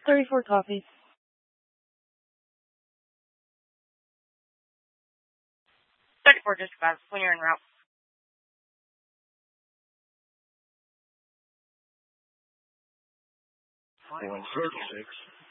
34 coffee. 34 dispatch when you're en route. 4136.